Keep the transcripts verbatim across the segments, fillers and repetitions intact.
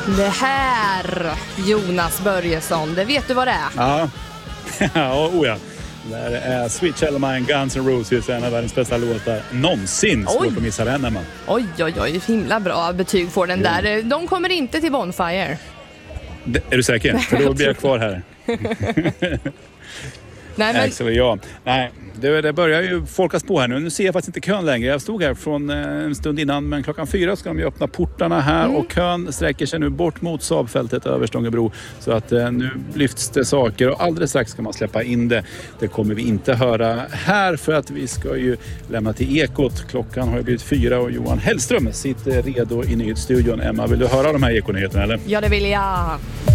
Det här, Jonas Börjesson, det vet du vad det är? Ja, ja, oh ja. Det är Sweet Child of Mine, Guns N' Roses, en av världens bästa låtar någonsin. Svårt att missa den, man. Oj, oj, oj, himla bra betyg får den ja. där. De kommer inte till Bonfire. Det, är du säker? För då blir jag kvar här. Nej, men... Axel och jag. Nej, det, det börjar ju folkas på här nu. Nu ser jag faktiskt inte kön längre. Jag stod här från en stund innan, men klockan fyra ska de ju öppna portarna här mm. och kön sträcker sig nu bort mot Saabfältet över Stångebro. Så att eh, nu lyfts det saker och alldeles strax ska man släppa in det. Det kommer vi inte höra här för att vi ska ju lämna till Ekot. Klockan har ju blivit fyra och Johan Hellström sitter redo i nyhetsstudion. Emma, vill du höra de här Ekonyheterna eller? Ja, det vill jag.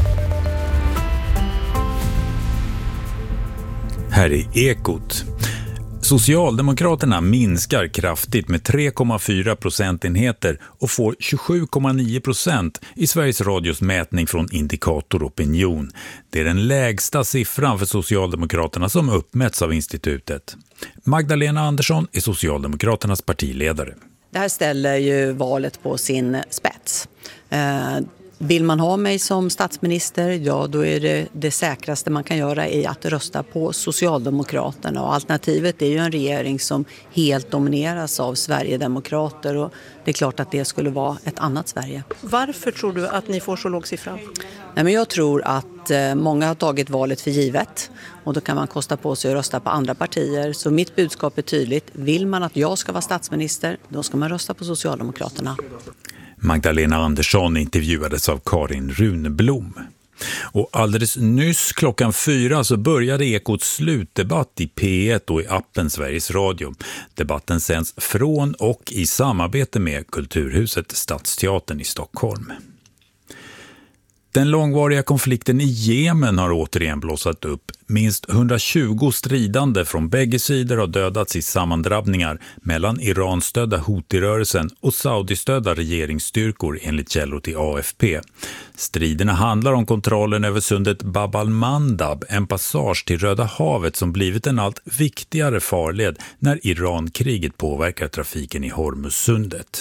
Här är Ekot. Socialdemokraterna minskar kraftigt med tre komma fyra procentenheter och får tjugosju komma nio procent i Sveriges Radios mätning från Indikator Opinion. Det är den lägsta siffran för Socialdemokraterna som uppmätts av institutet. Magdalena Andersson är Socialdemokraternas partiledare. Det här ställer ju valet på sin spets. Eh, Vill man ha mig som statsminister, ja då är det det säkraste man kan göra i att rösta på Socialdemokraterna. Och alternativet är ju en regering som helt domineras av Sverigedemokrater och det är klart att det skulle vara ett annat Sverige. Varför tror du att ni får så låg siffra? Nej, men jag tror att eh, många har tagit valet för givet och då kan man kosta på sig att rösta på andra partier. Så mitt budskap är tydligt, vill man att jag ska vara statsminister, då ska man rösta på Socialdemokraterna. Magdalena Andersson intervjuades av Karin Runblom. Och alldeles nyss klockan fyra så började Ekots slutdebatt i P ett och i appen Sveriges Radio. Debatten sänds från och i samarbete med Kulturhuset Stadsteatern i Stockholm. Den långvariga konflikten i Jemen har återigen blossat upp. Minst hundratjugo stridande från bägge sidor har dödats i sammandrabbningar mellan Iran-stödda Houthi-rörelsen och Saudi-stödda regeringsstyrkor enligt källor till A F P. Striderna handlar om kontrollen över sundet Bab al-Mandab, en passage till Röda havet som blivit en allt viktigare farled när Iran-kriget påverkar trafiken i Hormuzsundet.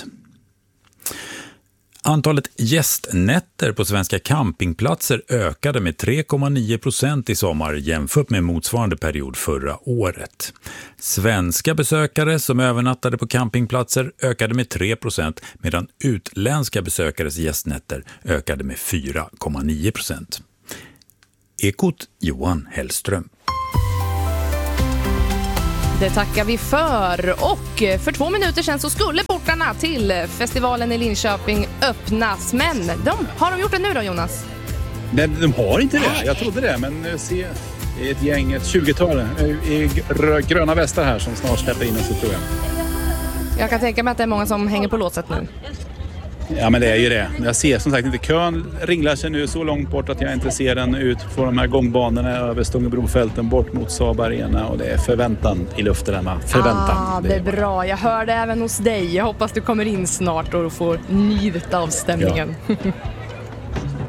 Antalet gästnätter på svenska campingplatser ökade med tre komma nio procent i sommar jämfört med motsvarande period förra året. Svenska besökare som övernattade på campingplatser ökade med tre procent medan utländska besökares gästnätter ökade med fyra komma nio procent. Ekot Johan Hellström. Det tackar vi för. Och för två minuter sedan så skulle portarna till festivalen i Linköping öppnas. Men de, har de gjort det nu då, Jonas? Nej, de har inte det. Jag trodde det. Men nu ser det är ett gäng, ett tjugotal i gröna västar här som snart släpper in oss, tror jag. Jag kan tänka mig att det är många som hänger på låset nu. Ja, men det är ju det. Jag ser som sagt inte, kön ringlar sig nu så långt bort att jag inte ser den ut på de här gångbanorna över Stångebrofälten bort mot Saab Arena, och det är förväntan i luften, Emma. Förväntan. Ah, det är bra. Jag hör det även hos dig. Jag hoppas du kommer in snart och får njuta av stämningen. Ja.